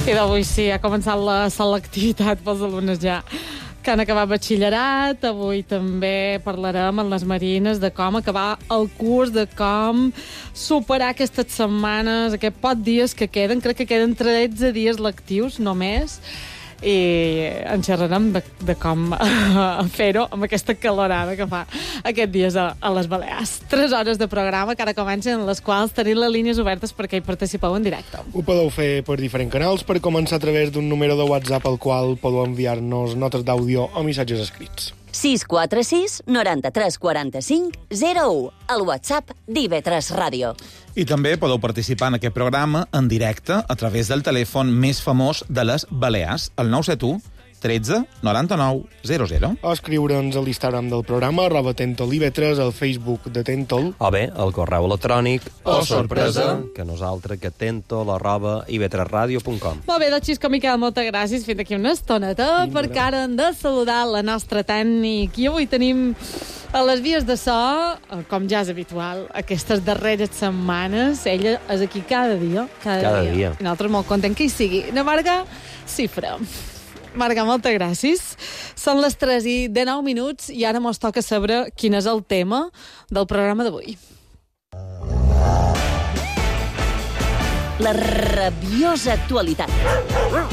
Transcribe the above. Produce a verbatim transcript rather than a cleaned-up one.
I d'avui sí, ha començat la selectivitat pels alumnes ja que han acabat batxillerat. Avui també parlarem amb les Marines de com acabar el curs, de com superar aquestes setmanes, aquests pocs dies que queden. Crec que queden tretze dies lectius només, i en xerrarem de, de com fer-ho amb aquesta calorada que fa aquests dies a, a les Balears. Tres hores de programa que ara comencen, en les quals tenim les línies obertes perquè hi participeu en directe. Ho podeu fer per diferents canals, per començar a través d'un número de WhatsApp al qual podeu enviar-nos notes d'àudio o missatges escrits. sis quatre sis noranta-tres quaranta-cinc zero u, el WhatsApp d'I V tres Ràdio. I també podeu participar en aquest programa en directe a través del telèfon més famós de les Balears, el nou set u tretze noranta-nou zero zero. O escriure'ns a l'Instagram del programa, arroba Tentol I V tres, al Facebook de Tentol. O bé, el correu electrònic, Oh, sorpresa, que nosaltres, que tentol arroba i v tres radio punt com. Molt bé, doncs Xisco Miquel, moltes gràcies. Fins d'aquí una estoneta, perquè ara hem de saludar la nostra tècnic. I avui tenim a les vies de so, com ja és habitual, aquestes darreres setmanes, ella és aquí cada dia. Cada, Cada dia. dia. I nosaltres molt contents que hi sigui. Na Marga Cifra. Marga, moltes gràcies. Són les tres i dinou minuts i ara mos toca saber quin és el tema del programa d'avui. La rabiosa actualitat.